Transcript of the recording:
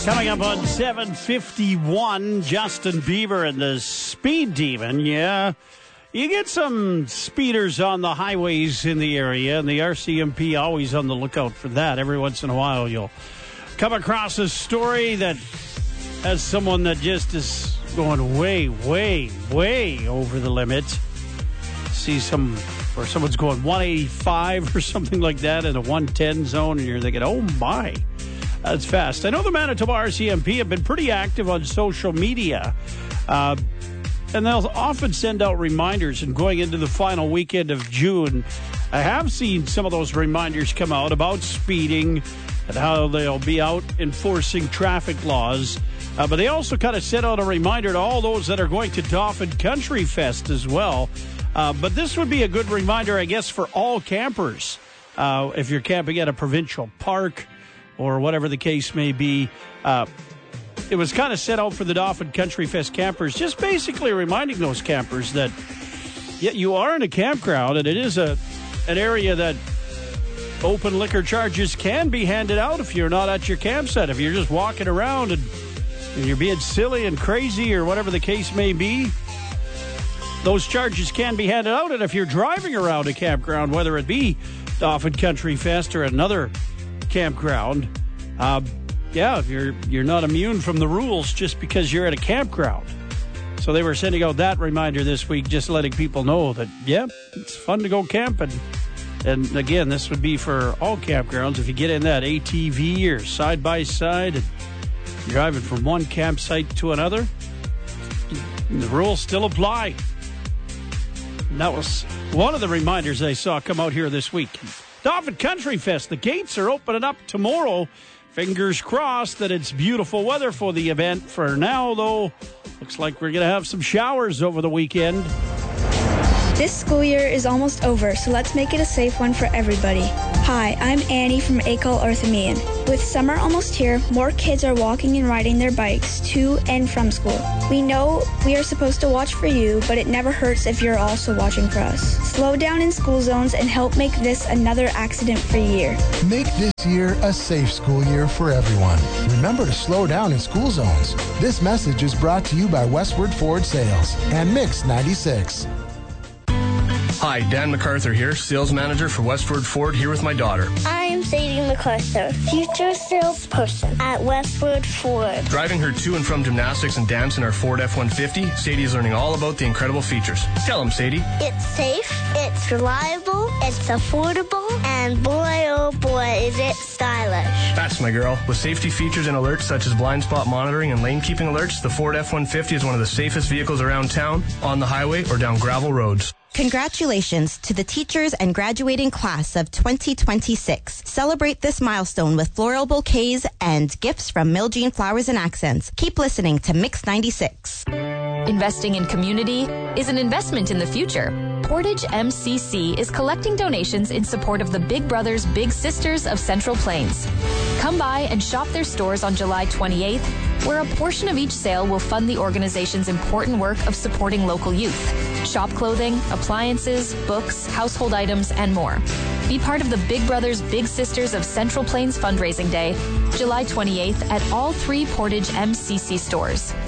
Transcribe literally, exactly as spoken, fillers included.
Coming up on seven fifty-one, Justin Bieber and the Speed Demon. Yeah, you get some speeders on the highways in the area, and the R C M P always on the lookout for that. Every once in a while, you'll come across a story that has someone that just is going way, way, way over the limit. See some, or someone's going one eighty-five or something like that in a one ten zone, and you're thinking, oh my. That's fast. I know the Manitoba R C M P have been pretty active on social media, uh, and they'll often send out reminders. And going into the final weekend of June, I have seen some of those reminders come out about speeding and how they'll be out enforcing traffic laws. Uh, but they also kind of sent out a reminder to all those that are going to Dauphin Country Fest as well. Uh, but this would be a good reminder, I guess, for all campers. Uh, if you're camping at a provincial park, or whatever the case may be. Uh, it was kind of set out for the Dauphin Country Fest campers, just basically reminding those campers that, yeah, you are in a campground, and it is a an area that open liquor charges can be handed out if you're not at your campsite. If you're just walking around and, and you're being silly and crazy or whatever the case may be, those charges can be handed out. And if you're driving around a campground, whether it be Dauphin Country Fest or another campground, uh, yeah, you're you're not immune from the rules just because you're at a campground. So they were sending out that reminder this week, just letting people know that, yeah, it's fun to go camping. And again, this would be for all campgrounds. If you get in that A T V or side by side and you're driving from one campsite to another, the rules still apply. And that was one of the reminders I saw come out here this week. Dauphin Country Fest, the gates are opening up tomorrow. Fingers crossed that it's beautiful weather for the event. For now, though, looks like we're going to have some showers over the weekend. This school year is almost over, so let's make it a safe one for everybody. Hi, I'm Annie from Acol Orthomean. With summer almost here, more kids are walking and riding their bikes to and from school. We know we are supposed to watch for you, but it never hurts if you're also watching for us. Slow down in school zones and help make this another accident-free year. Make this year a safe school year for everyone. Remember to slow down in school zones. This message is brought to you by Westward Ford Sales and Mix ninety-six. Hi, Dan MacArthur here, sales manager for Westward Ford, here with my daughter. I'm Sadie MacArthur, future salesperson at Westward Ford. Driving her to and from gymnastics and dance in our Ford F one fifty, Sadie is learning all about the incredible features. Tell them, Sadie. It's safe, it's reliable, it's affordable, and boy, oh boy, is it stylish. That's my girl. With safety features and alerts such as blind spot monitoring and lane keeping alerts, the Ford F one fifty is one of the safest vehicles around town, on the highway, or down gravel roads. Congratulations to the teachers and graduating class of twenty twenty-six. Celebrate this milestone with floral bouquets and gifts from Miljean Flowers and Accents. Keep listening to Mix ninety-six. Investing in community is an investment in the future. Portage M C C is collecting donations in support of the Big Brothers Big Sisters of Central Plains. Come by and shop their stores on July twenty-eighth, where a portion of each sale will fund the organization's important work of supporting local youth. Shop clothing, appliances, books, household items, and more. Be part of the Big Brothers Big Sisters of Central Plains Fundraising Day, July twenty-eighth at all three Portage M C C stores.